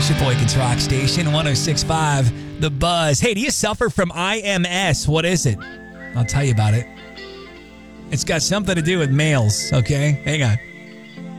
Sheboygan's Rock Station, 106.5, The Buzz. Hey, do you suffer from IMS? What is it? I'll tell you about it. It's got something to do with males, okay? Hang on.